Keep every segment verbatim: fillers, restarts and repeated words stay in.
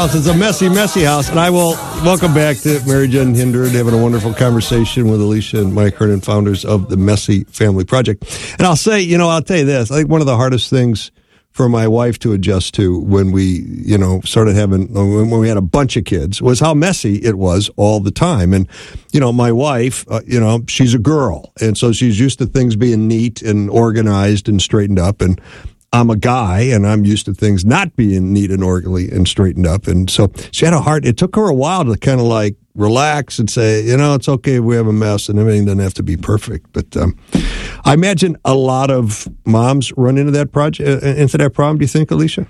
house. It's a messy, messy house. And I will welcome back to Mary Jen Hindred, having a wonderful conversation with Alicia and Mike Hernan, founders of the Messy Family Project. And I'll say, you know, I'll tell you this. I think one of the hardest things for my wife to adjust to when we, you know, started having, when we had a bunch of kids, was how messy it was all the time. And, you know, my wife, uh, you know, she's a girl. And so she's used to things being neat and organized and straightened up. And I'm a guy, and I'm used to things not being neat and orderly and straightened up. And so she had a hard, it took her a while to kind of like relax and say, you know, it's okay if we have a mess and everything doesn't have to be perfect. But um, I imagine a lot of moms run into that project, into that problem. Do you think, Alicia?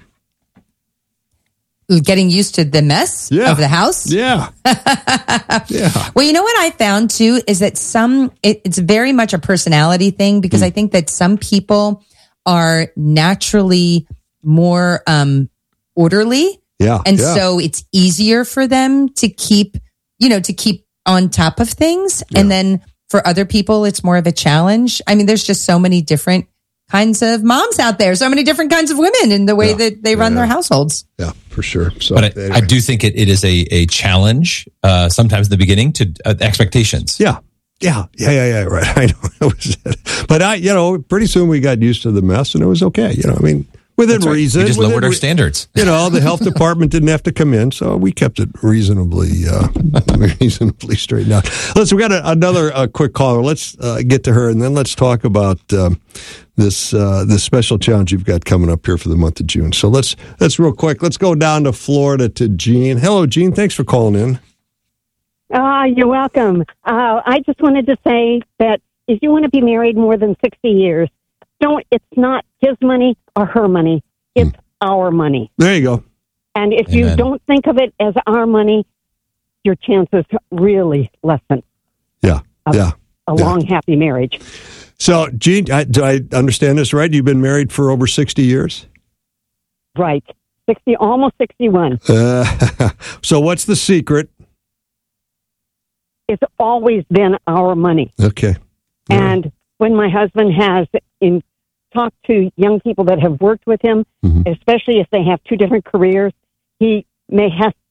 Getting used to the mess yeah. of the house? Yeah. yeah. Well, you know what I found too is that some, it, it's very much a personality thing, because mm. I think that some people are naturally more um, orderly. Yeah. And yeah. so it's easier for them to keep, you know, to keep on top of things. Yeah. And then for other people, it's more of a challenge. I mean, there's just so many different kinds of moms out there, so many different kinds of women in the way yeah. that they run yeah. their households. Yeah, for sure. So, but I, anyway. I do think it, it is a, a challenge, uh, sometimes in the beginning, to uh, expectations. Yeah. Yeah, yeah, yeah, yeah, right. I know. But I, you know, pretty soon we got used to the mess, and it was okay. You know, I mean, within right. reason. We just within, lowered our standards. You know, the health department didn't have to come in, so we kept it reasonably, uh, reasonably straightened out. Listen, we got a, another uh, quick caller. Let's uh, get to her, and then let's talk about um, this uh, this special challenge you've got coming up here for the month of June. So let's let's real quick. Let's go down to Florida to Jean. Hello, Jean. Thanks for calling in. Ah, uh, you're welcome. Uh, I just wanted to say that if you want to be married more than sixty years, don't, it's not his money or her money. It's mm. our money. There you go. And if Amen. you don't think of it as our money, your chances really lessen. Yeah, yeah. A yeah. long, happy marriage. So, Jean, I, do I understand this right? You've been married for over sixty years? Right. sixty, almost sixty-one. Uh, so what's the secret? It's always been our money. Okay. All and right. when my husband has in talked to young people that have worked with him, mm-hmm. especially if they have two different careers, he may have